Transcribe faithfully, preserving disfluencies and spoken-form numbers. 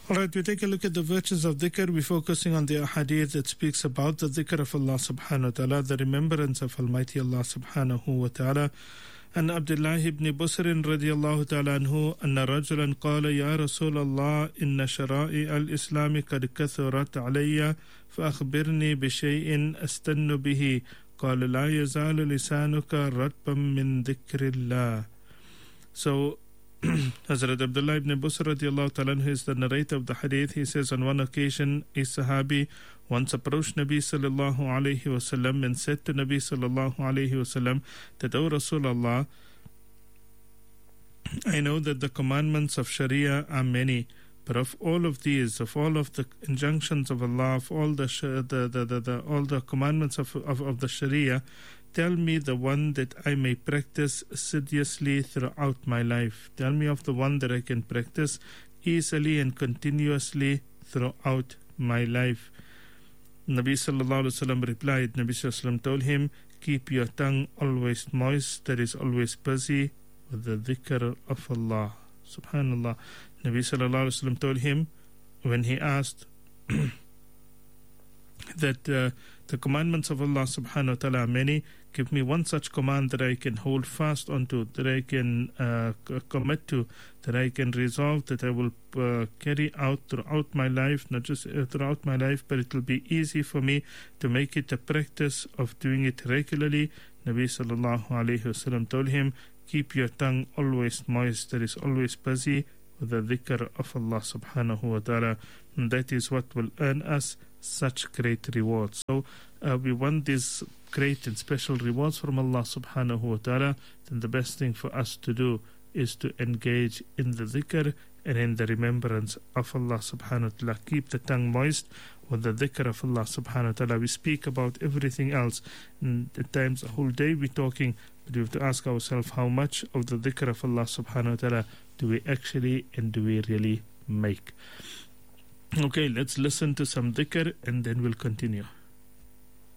Alright, we take a look at the virtues of dhikr. We're focusing on the ahadith that speaks about the dhikr of Allah subhanahu wa ta'ala, the remembrance of Almighty Allah subhanahu wa ta'ala. And Abdullah ibn Busr radiyallahu ta'ala anhu, anna rajulan qala ya Rasulallah, inna shara'i al-islami qad kathurat alayya, fa akhbirni bi shay'in astannu bihi. Qala la yazalu lisanuka ratban min dhikrillah. So, Hazrat Abdullah ibn Busr radiallahu ta'ala anhu is the narrator of the hadith. He says, on one occasion, a sahabi once approached Nabi sallallahu alayhi wasallam and said to Nabi sallallahu alayhi wasallam that, O Rasulullah, I know that the commandments of Sharia are many, but of all of these, of all of the injunctions of Allah, of all the the, the, the, the all the commandments of, of, of the Sharia, tell me the one that I may practice assiduously throughout my life. Tell me of the one that I can practice easily and continuously throughout my life. Nabi sallallahu alaihi wasallam replied, Nabi sallallahu alaihi wasallam told him, keep your tongue always moist, that is always busy with the dhikr of Allah. Subhanallah. Nabi sallallahu alaihi wasallam told him when he asked that uh, the commandments of Allah subhanahu wa ta'ala are many, give me one such command that I can hold fast onto, that I can uh, commit to, that I can resolve, that I will uh, carry out throughout my life, not just uh, throughout my life, but it will be easy for me to make it a practice of doing it regularly. Nabi sallallahu alayhi wasallam told him, keep your tongue always moist, that is always busy with the dhikr of Allah subhanahu wa ta'ala, and that is what will earn us such great rewards. So uh, we want these great and special rewards from Allah subhanahu wa ta'ala. Then the best thing for us to do is to engage in the dhikr and in the remembrance of Allah subhanahu wa ta'ala. Keep the tongue moist with the dhikr of Allah subhanahu wa ta'ala. We speak about everything else, and at times a whole day we're talking, but we have to ask ourselves, how much of the dhikr of Allah subhanahu wa ta'ala do we actually and do we really make? Okay, let's listen to some dhikr and then we'll continue.